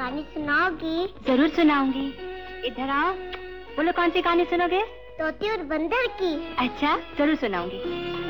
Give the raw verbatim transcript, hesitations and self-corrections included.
कहानी सुनाओगी? जरूर सुनाऊंगी। इधर आओ, बोलो कौन सी कहानी सुनोगे? तोते और बंदर की। अच्छा, जरूर सुनाऊंगी।